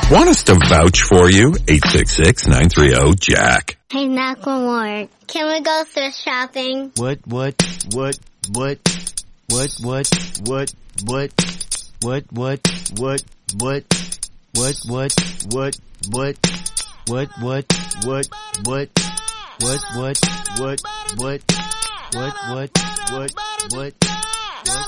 Want us to vouch for you? 866-930-JACK. Hey, Macklemore, can we go thrift shopping? What? What?